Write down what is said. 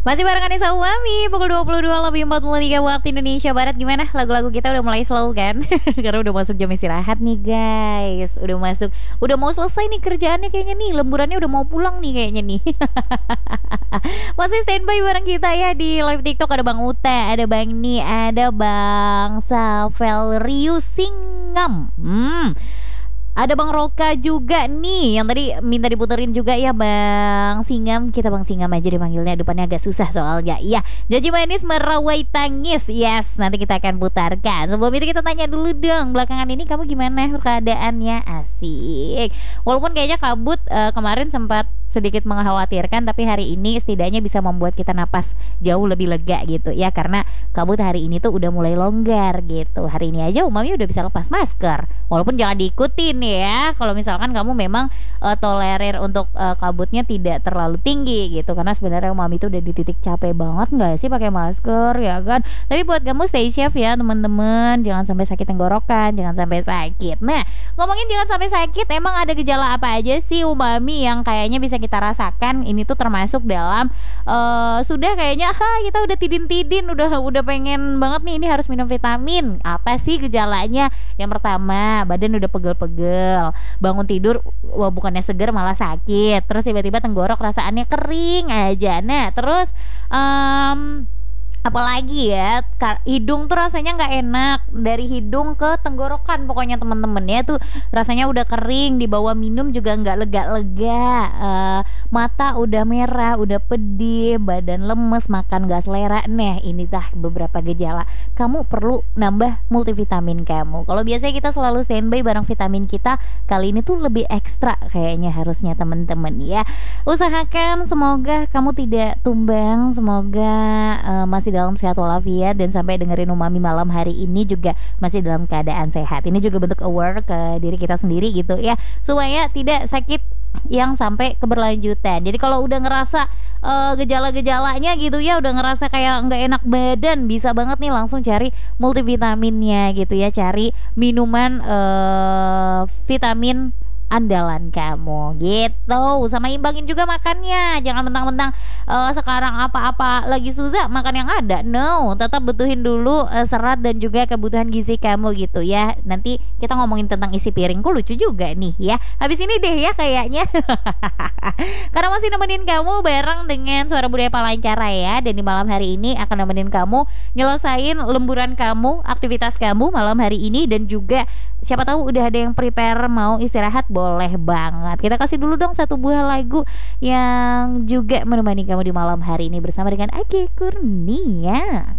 Masih barengan Nisa Umami pukul 22 lebih 43 waktu Indonesia Barat. Gimana? Lagu-lagu kita udah mulai slow kan? Karena udah masuk jam istirahat nih guys. Udah mau selesai nih kerjaannya kayaknya nih. Lemburannya udah mau pulang nih kayaknya nih. Masih standby bareng kita ya di live TikTok. Ada Bang Uta, ada Bang Ni, ada Bang Savelrius Singam. Ada Bang Roka juga nih yang tadi minta diputerin juga ya Bang Singam. Kita Bang Singam aja dipanggilnya, depannya agak susah soalnya. Iya, janji manis merawai tangis. Yes, nanti kita akan putarkan. Sebelum itu kita tanya dulu dong, belakangan ini kamu gimana keadaannya? Asik. Walaupun kayaknya kabut kemarin sempat sedikit mengkhawatirkan, tapi hari ini setidaknya bisa membuat kita napas jauh lebih lega gitu ya, karena kabut hari ini tuh udah mulai longgar gitu. Hari ini aja Umami udah bisa lepas masker, walaupun jangan diikutin ya kalau misalkan kamu memang tolerir untuk kabutnya tidak terlalu tinggi gitu, karena sebenarnya Umami tuh udah di titik capek banget nggak sih pakai masker ya kan. Tapi buat kamu stay safe ya teman-teman, jangan sampai sakit tenggorokan, jangan sampai sakit. Nah, ngomongin jangan sampai sakit, emang ada gejala apa aja sih Umami yang kayaknya bisa kita rasakan? Ini tuh termasuk dalam sudah kayaknya kita udah tidin-tidin, udah pengen banget nih ini harus minum vitamin. Apa sih gejalanya? Yang pertama, badan udah pegel-pegel, bangun tidur wah bukannya seger malah sakit, terus tiba-tiba tenggorok rasaannya kering aja. Nah terus apalagi ya, hidung tuh rasanya nggak enak, dari hidung ke tenggorokan pokoknya temen-temen ya tuh rasanya udah kering, dibawa minum juga nggak lega-lega. Mata udah merah, udah pedih, badan lemes, makan nggak selera. Nah ini dah beberapa gejala, kamu perlu nambah multivitamin kamu. Kalau biasanya kita selalu standby barang vitamin kita, kali ini tuh lebih ekstra kayaknya harusnya temen-temen ya. Usahakan semoga kamu tidak tumbang, semoga masih dalam sehat walafiat, dan sampai dengerin Umami malam hari ini juga masih dalam keadaan sehat. Ini juga bentuk aware ke diri kita sendiri gitu ya, supaya tidak sakit yang sampai keberlanjutan. Jadi kalau udah ngerasa gejala-gejalanya gitu ya, udah ngerasa kayak nggak enak badan, bisa banget nih langsung cari multivitaminnya gitu ya, cari minuman vitamin andalan kamu gitu, sama imbangin juga makannya. Jangan mentang-mentang sekarang apa-apa lagi susah makan yang ada. No, tetap butuhin dulu serat dan juga kebutuhan gizi kamu gitu ya. Nanti kita ngomongin tentang isi piringku lucu juga nih ya. Habis ini deh ya kayaknya. Karena masih nemenin kamu bareng dengan Suara Budaya Palancara ya. Dan di malam hari ini akan nemenin kamu nyelesain lemburan kamu, aktivitas kamu malam hari ini. Dan juga siapa tahu udah ada yang prepare mau istirahat, boleh banget. Kita kasih dulu dong satu buah lagu yang juga menemani kamu di malam hari ini bersama dengan Agi Kurnia.